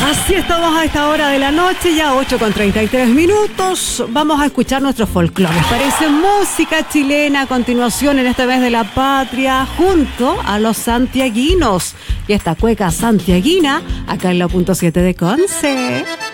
Así estamos a esta hora de la noche, ya 8:33. Vamos a escuchar nuestro folclore. Parece música chilena a continuación en este mes de la patria, junto a los santiaguinos. Y esta cueca santiaguina, acá en la .7 de Conce.